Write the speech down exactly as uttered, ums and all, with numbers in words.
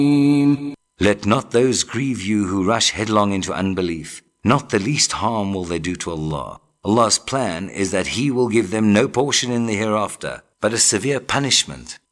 Let not those grieve you who rush headlong into unbelief. Not the least harm will they do to Allah. Allah's plan is that He will give them no portion in the hereafter, but a severe punishment.